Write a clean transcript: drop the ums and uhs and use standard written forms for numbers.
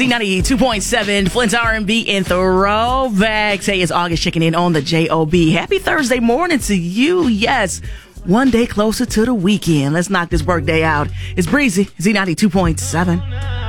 Z92.7, Flint's R&B and Throwbacks. Hey, it's August checking in on the J.O.B. Happy Thursday morning to you. Yes, one day closer to the weekend. Let's knock this work day out. It's Breezy, Z92.7.